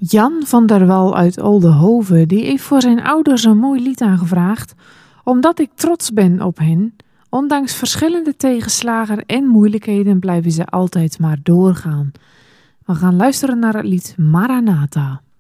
Jan van der Wal uit Oldehove die heeft voor zijn ouders een mooi lied aangevraagd, omdat ik trots ben op hen. Ondanks verschillende tegenslagen en moeilijkheden blijven ze altijd maar doorgaan. We gaan luisteren naar het lied Maranatha.